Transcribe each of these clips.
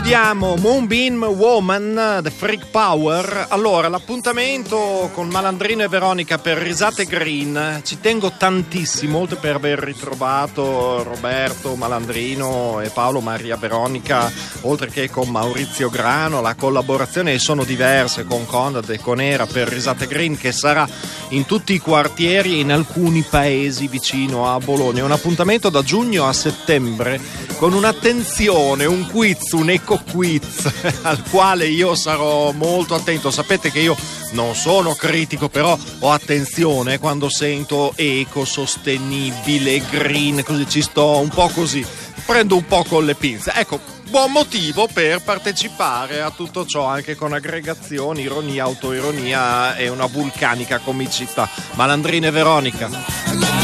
Concludiamo Moonbeam Woman, The Freak Power. Allora, l'appuntamento con Malandrino e Veronica per Risate Green. Ci tengo tantissimo, oltre per aver ritrovato Roberto Malandrino e Paolo Maria Veronica, oltre che con Maurizio Grano. La collaborazione sono diverse con Conrad e con Era per Risate Green, che sarà in tutti i quartieri e in alcuni paesi vicino a Bologna. Un appuntamento da giugno a settembre con un'attenzione, un quiz, un eco quiz al quale io sarò molto attento. Sapete che io non sono critico, però ho attenzione quando sento eco, sostenibile, green, così ci sto un po' così, prendo un po' con le pinze. Ecco, buon motivo per partecipare a tutto ciò, anche con aggregazioni, ironia, autoironia e una vulcanica comicità. Malandrino e Veronica.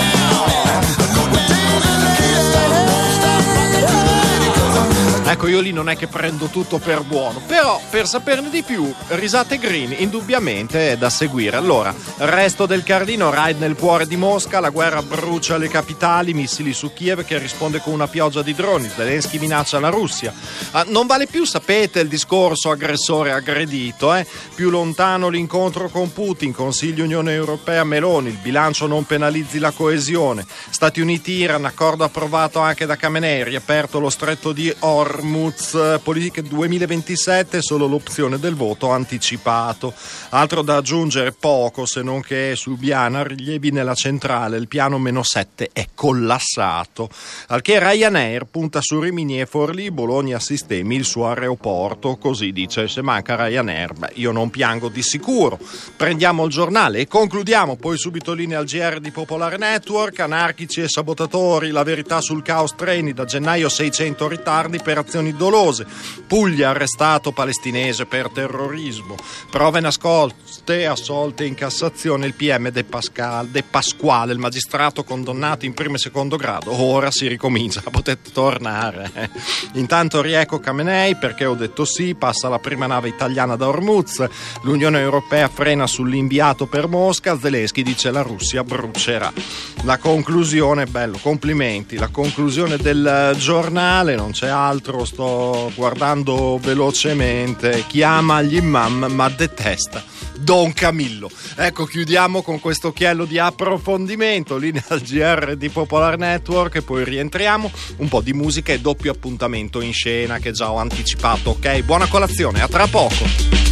Ecco, io lì non è che prendo tutto per buono, però per saperne di più, Risate Green indubbiamente è da seguire. Allora, resto del Carlino, raid nel cuore di Mosca, la guerra brucia le capitali, missili su Kiev che risponde con una pioggia di droni, Zelensky minaccia la Russia. Non vale più, sapete, il discorso aggressore aggredito, più lontano l'incontro con Putin, Consiglio Unione Europea Meloni, il bilancio non penalizzi la coesione, Stati Uniti Iran, accordo approvato anche da Khamenei, riaperto lo stretto di Hormuz, politiche 2027, solo l'opzione del voto anticipato. Altro da aggiungere poco, se non che Subiana, rilievi nella centrale, il piano -7 è collassato. Al che Ryanair punta su Rimini e Forlì, Bologna sistemi il suo aeroporto, così dice. Se manca Ryanair, io non piango di sicuro. Prendiamo il giornale e concludiamo, poi subito linea al GR di Popolare Network. Anarchici e sabotatori, la verità sul caos treni, da gennaio 600 ritardi per azioni dolose. Puglia, arrestato palestinese per terrorismo. Prove nascoste, assolte in Cassazione il PM De Pasquale, il magistrato condannato in primo e secondo grado. Ora si ricomincia, potete tornare. Intanto rieco Khamenei, perché ho detto sì, passa la prima nave italiana da Hormuz, l'Unione Europea frena sull'inviato per Mosca, Zelensky dice la Russia brucerà. La conclusione, bello, complimenti, la conclusione del giornale, non c'è altro, sto guardando velocemente, chiama gli imam ma detesta Don Camillo. Ecco, chiudiamo con questo occhiello di approfondimento, linea al GR di Popolare Network, e poi rientriamo, un po' di musica e doppio appuntamento in scena che già ho anticipato, ok? Buona colazione, a tra poco.